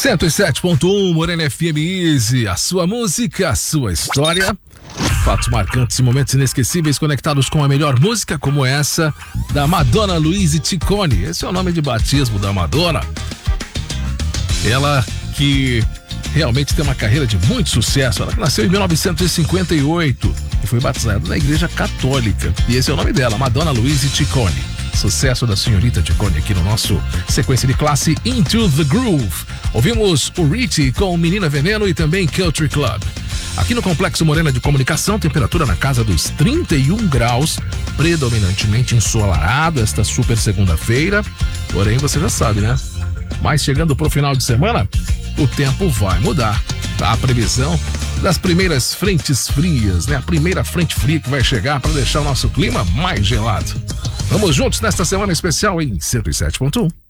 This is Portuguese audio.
107.1 Morena FM Easy, a sua música, a sua história. Fatos marcantes e momentos inesquecíveis conectados com a melhor música, como essa da Madonna Louise Ciccone. Esse é o nome de batismo da Madonna. Ela que realmente tem uma carreira de muito sucesso. Ela nasceu em 1958 e foi batizada na Igreja Católica. E esse é o nome dela, Madonna Louise Ciccone. Sucesso da senhorita Ciccone aqui no nosso sequência de classe Into the Groove. Ouvimos o Richie com Menina Veneno e também Country Club. Aqui no Complexo Morena de Comunicação, temperatura na casa dos 31 graus, predominantemente ensolarado esta super segunda-feira. Porém, você já sabe, né? Mas chegando pro final de semana, o tempo vai mudar. Tá? A previsão das primeiras frentes frias, né? A primeira frente fria que vai chegar para deixar o nosso clima mais gelado. Vamos juntos nesta semana especial em 107.1.